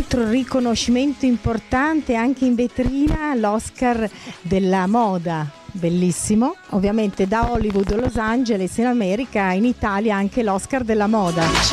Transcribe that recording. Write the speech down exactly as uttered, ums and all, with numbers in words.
altro riconoscimento importante anche in vetrina, l'Oscar della moda, bellissimo, ovviamente da Hollywood a Los Angeles in America, in Italia anche l'Oscar della moda.